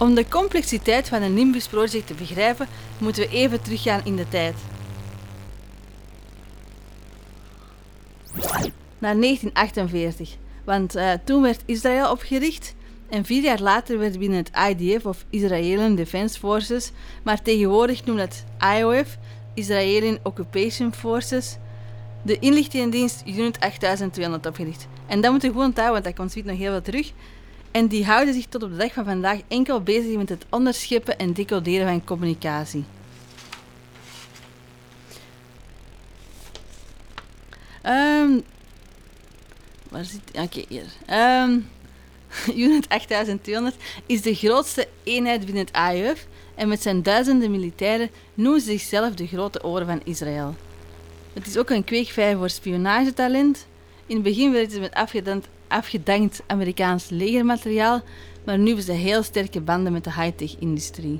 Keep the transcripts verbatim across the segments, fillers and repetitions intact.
Om de complexiteit van een Nimbus Project te begrijpen, moeten we even teruggaan in de tijd. Naar negentien achtenveertig, want uh, toen werd Israël opgericht en vier jaar later werd binnen het I D F of Israeli Defense Forces, maar tegenwoordig noemt het I O F, Israeli Occupation Forces, de inlichtingendienst Unit achttazendtweehonderd opgericht. En dat moet je gewoon onthouden, want dat komt zoiets nog heel wat terug. En die houden zich tot op de dag van vandaag enkel bezig met het onderscheppen en decoderen van communicatie. Um, waar zit... Oké, okay, hier. Um, Unit achttazendtweehonderd is de grootste eenheid binnen het I O F en met zijn duizenden militairen noemen ze zichzelf de grote oren van Israël. Het is ook een kweekvijver voor spionagetalent. In het begin werkten ze met afgedankt, afgedankt Amerikaans legermateriaal, maar nu hebben ze heel sterke banden met de high-tech-industrie.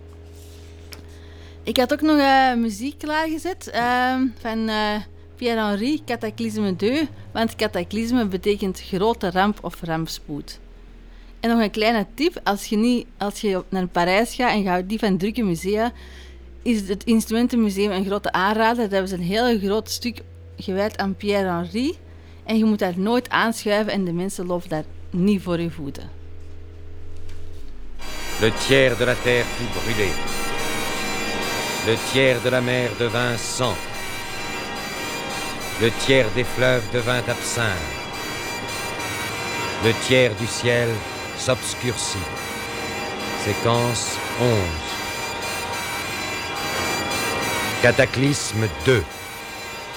Ik had ook nog uh, muziek klaargezet uh, van uh, Pierre-Henri Cataclysme twee, want cataclysme betekent grote ramp of rampspoed. En nog een kleine tip, als je, niet, als je naar Parijs gaat en je houdt die van drukke musea, is het Instrumentenmuseum een grote aanrader. Dat hebben ze een heel groot stuk gewijd aan Pierre-Henri. En je moet daar nooit aanschuiven en de mensen lopen daar niet voor je voeten. Le tiers de la terre fut brûlé. Le tiers de la mer devint sang. Le tiers des fleuves devint absinthe. Le tiers du ciel s'obscurcit. Séquence onze. Cataclysme deux.